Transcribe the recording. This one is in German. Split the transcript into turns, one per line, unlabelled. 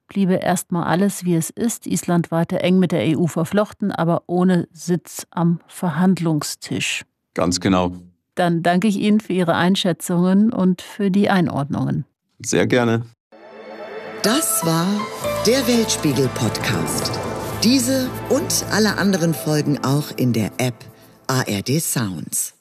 bliebe erstmal alles, wie es ist. Island weiter eng mit der EU verflochten, aber ohne Sitz am Verhandlungstisch.
Ganz genau.
Dann danke ich Ihnen für Ihre Einschätzungen und für die Einordnungen.
Sehr gerne.
Das war der Weltspiegel-Podcast. Diese und alle anderen Folgen auch in der App ARD Sounds.